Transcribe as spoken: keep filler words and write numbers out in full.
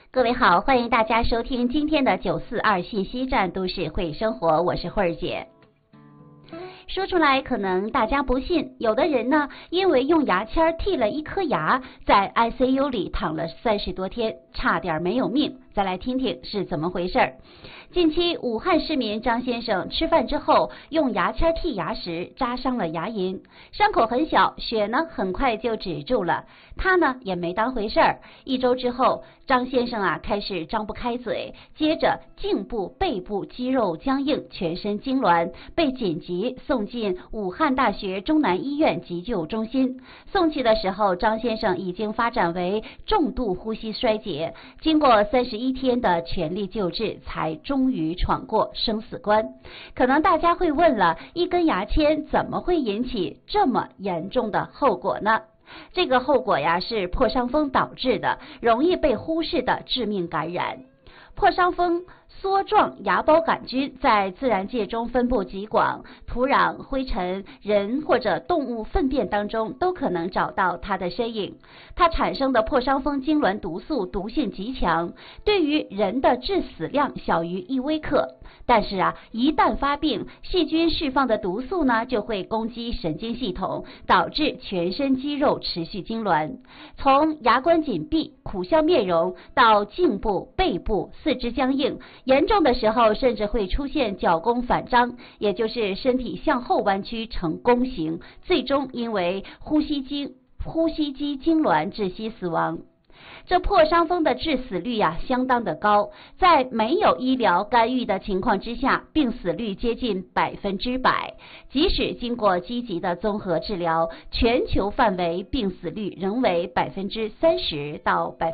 各位好，欢迎大家收听今天的九四二信息站都市会生活，我是慧儿姐。说出来可能大家不信，有的人呢，因为用牙签剔了一颗牙，在 I C U 里躺了三十多天，差点没有命。再来听听是怎么回事。近期武汉市民张先生吃饭之后用牙签剔牙时扎伤了牙龈，伤口很小，血呢很快就止住了，他呢也没当回事儿。一周之后，张先生啊开始张不开嘴，接着颈部、背部肌肉僵硬，全身痉挛，被紧急送进武汉大学中南医院急救中心。送去的时候，张先生已经发展为重度呼吸衰竭，经过三十一天的全力救治，才终于闯过生死关。可能大家会问了，一根牙签怎么会引起这么严重的后果呢？这个后果呀是破伤风导致的，容易被忽视的致命感染。破伤风梭状芽孢杆菌在自然界中分布极广，土壤、灰尘、人或者动物粪便当中都可能找到它的身影。它产生的破伤风痉挛毒素毒性极强，对于人的致死量小于一微克。但是啊，一旦发病，细菌释放的毒素呢就会攻击神经系统，导致全身肌肉持续痉挛，从牙关紧闭、苦笑面容到颈部、背部、四肢僵硬，严重的时候甚至会出现脚弓反张，也就是身体向后弯曲成弓形，最终因为呼吸机呼吸机痉挛窒息死亡。这破伤风的致死率呀、啊、相当的高，在没有医疗干预的情况之下，病死率接近百分之百。即使经过积极的综合治疗，全球范围病死率仍为百分之三十到百。